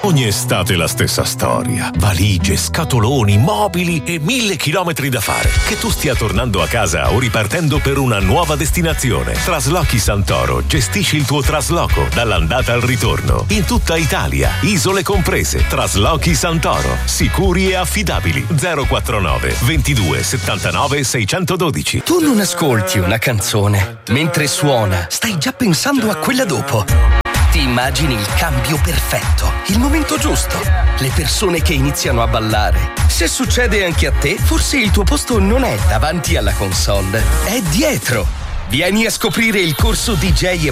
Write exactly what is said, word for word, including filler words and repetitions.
Ogni estate la stessa storia. Valigie, scatoloni, mobili e mille chilometri da fare. Che tu stia tornando a casa o ripartendo per una nuova destinazione. Traslochi Santoro gestisci il tuo trasloco dall'andata al ritorno. In tutta Italia, isole comprese. Traslochi Santoro. Sicuri e affidabili. zero quarantanove ventidue settantanove seicentododici. Tu non ascolti una canzone. Mentre suona, stai già pensando a quella dopo. Ti immagini il cambio perfetto, il momento giusto, le persone che iniziano a ballare. Se succede anche a te, forse il tuo posto non è davanti alla console, è dietro. Vieni a scoprire il corso D J e